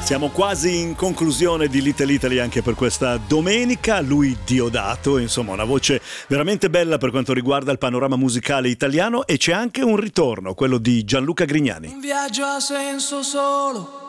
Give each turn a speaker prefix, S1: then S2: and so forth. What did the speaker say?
S1: Siamo quasi in conclusione di Little Italy anche per questa domenica. Lui Diodato, insomma, una voce veramente bella per quanto riguarda il panorama musicale italiano, e c'è anche un ritorno, quello di Gianluca Grignani.
S2: Un viaggio ha senso solo